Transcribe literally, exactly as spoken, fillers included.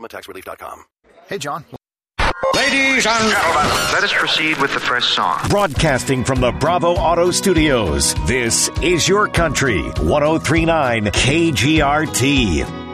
tax relief dot com. Hey, John. Ladies and gentlemen, let us proceed with the first song. Broadcasting from the Bravo Auto Studios, this is Your Country, one oh three point nine K G R T.